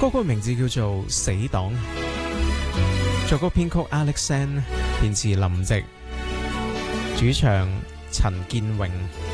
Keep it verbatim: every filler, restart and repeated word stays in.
歌曲名字叫做《死黨》，作曲編曲 Alex San， 填詞林夕，主唱陳建榮。